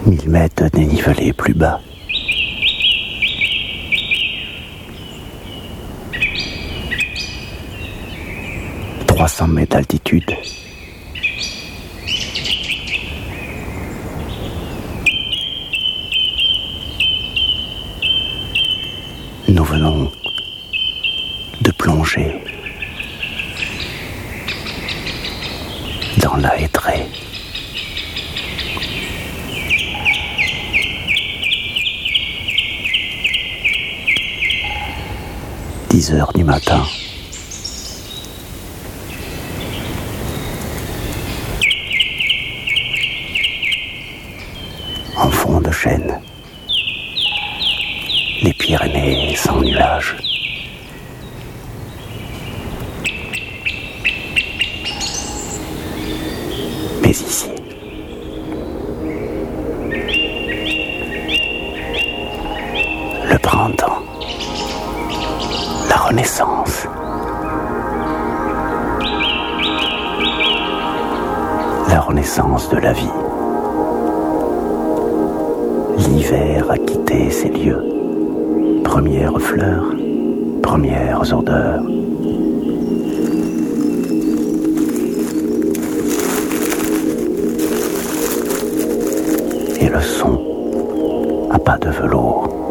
1000 mètres de dénivelé plus bas. « 300 mètres d'altitude. Nous venons de plonger dans la hêtraie. « 10 heures du matin. En fond de chêne, les Pyrénées sans nuages. Mais ici, le printemps, la renaissance, la renaissance de la vie. L'hiver a quitté ces lieux. Premières fleurs, premières odeurs. Et le son à pas de velours.